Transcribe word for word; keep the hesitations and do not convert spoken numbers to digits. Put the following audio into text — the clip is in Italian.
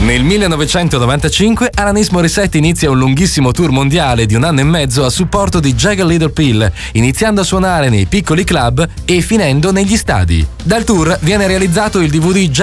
Nel millenovecentonovantacinque Alanis Morissette inizia un lunghissimo tour mondiale di un anno e mezzo a supporto di Jagged Little Pill, iniziando a suonare nei piccoli club e finendo negli stadi. Dal tour viene realizzato il D V D